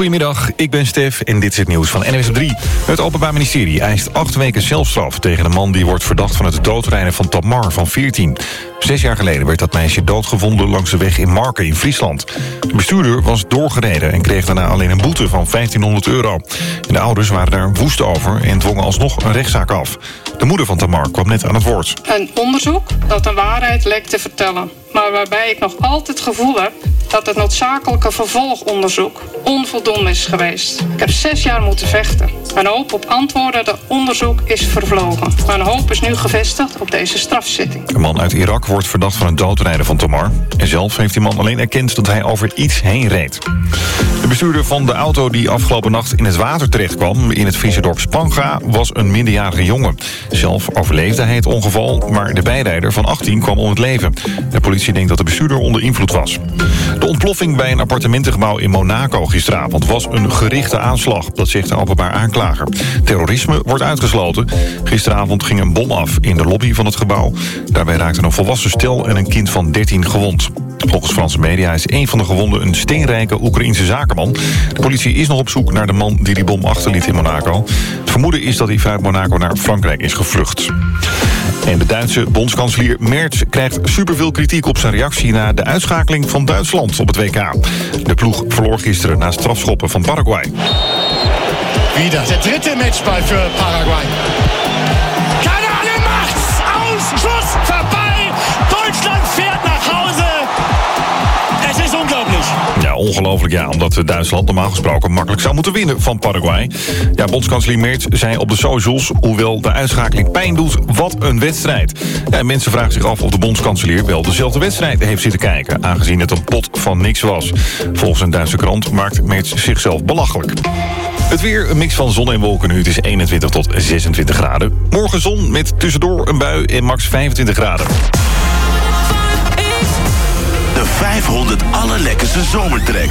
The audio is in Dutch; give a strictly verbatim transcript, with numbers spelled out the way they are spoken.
Goedemiddag, ik ben Stef en dit is het nieuws van N W S op drie. Het Openbaar Ministerie eist acht weken celstraf tegen een man die wordt verdacht van het doodrijden van Tamar van veertien. Zes jaar geleden werd dat meisje doodgevonden langs de weg in Marken in Friesland. De bestuurder was doorgereden en kreeg daarna alleen een boete van vijftienhonderd euro. En de ouders waren daar woest over en dwongen alsnog een rechtszaak af. De moeder van Tamar kwam net aan het woord. Een onderzoek dat de waarheid leek te vertellen, maar waarbij ik nog altijd het gevoel heb dat het noodzakelijke vervolgonderzoek onvoldoende is geweest. Ik heb zes jaar moeten vechten. Mijn hoop op antwoorden dat onderzoek is vervlogen. Mijn hoop is nu gevestigd op deze strafzitting. Een man uit Irak wordt verdacht van het doodrijden van Tamar. En zelf heeft die man alleen erkend dat hij over iets heen reed. De bestuurder van de auto die afgelopen nacht in het water terechtkwam in het Friese dorp Spanga was een minderjarige jongen. Zelf overleefde hij het ongeval, maar de bijrijder van achttien kwam om het leven. De politie denkt dat de bestuurder onder invloed was. De ontploffing bij een appartementengebouw in Monaco gisteravond was een gerichte aanslag, dat zegt de openbaar aanklager. Terrorisme wordt uitgesloten. Gisteravond ging een bom af in de lobby van het gebouw. Daarbij raakten een volwassen stel en een kind van dertien gewond. Volgens Franse media is een van de gewonden een steenrijke Oekraïense zakenman. De politie is nog op zoek naar de man die die bom achterliet in Monaco. Het vermoeden is dat hij vanuit Monaco naar Frankrijk is gevlucht. En de Duitse bondskanselier Merz krijgt superveel kritiek op zijn reactie na de uitschakeling van Duitsland op het W K. De ploeg verloor gisteren na strafschoppen van Paraguay. Wieder der dritte Matchball für Paraguay. Kanane macht's! Aus! Schuss! Vorbei! Deutschland fährt nach Hause! Het is ongelooflijk. Ja, ongelooflijk ja, omdat Duitsland normaal gesproken makkelijk zou moeten winnen van Paraguay. Ja, bondskanselier Merz zei op de socials, hoewel de uitschakeling pijn doet, wat een wedstrijd. Ja, en mensen vragen zich af of de bondskanselier wel dezelfde wedstrijd heeft zitten kijken, aangezien het een pot van niks was. Volgens een Duitse krant maakt Merz zichzelf belachelijk. Het weer, een mix van zon en wolken nu. Het is eenentwintig tot zesentwintig graden. Morgen zon met tussendoor een bui en max vijfentwintig graden. De vijfhonderd allerlekkerste zomertracks.